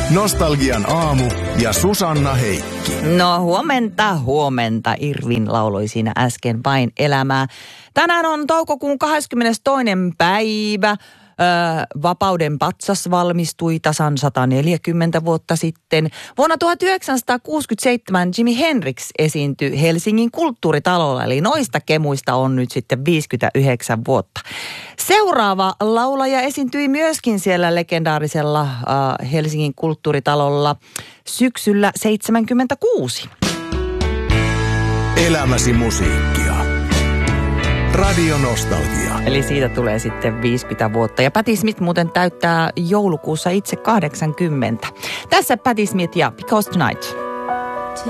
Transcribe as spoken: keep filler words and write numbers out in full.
Nostalgian aamu ja Susanna Heikki. No huomenta, huomenta. Irvin lauloi siinä äsken vain elämää. Tänään on toukokuun kahdeskymmenestoinen päivä. Öö, Vapauden patsas valmistui tasan sata neljäkymmentä vuotta sitten. Vuonna tuhatyhdeksänsataakuusikymmentäseitsemän Jimi Hendrix esiintyi Helsingin kulttuuritalolla, eli noista kemuista on nyt sitten viisikymmentäyhdeksän vuotta. Seuraava laulaja esiintyi myöskin siellä legendaarisella äh, Helsingin kulttuuritalolla syksyllä seitsemänkymmentäkuusi. Elämäsi musiikkia. Radio Nostalgia. Eli siitä tulee sitten viisikymmentä vuotta. Ja Patti Smith muuten täyttää joulukuussa itse kahdeksankymmentä. Tässä Patti Smith ja Because Tonight.